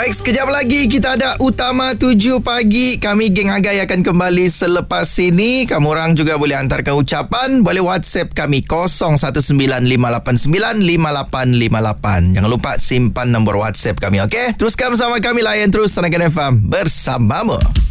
Alright, sekejap lagi kita ada Utama 7 pagi. Kami geng Hagai akan kembali selepas ini. Kamu orang juga boleh hantarkan ucapan. Boleh WhatsApp kami 0195895858. Jangan lupa simpan nombor WhatsApp kami, okey? Teruskan bersama kami, layan terus Tenaga FM bersamamu.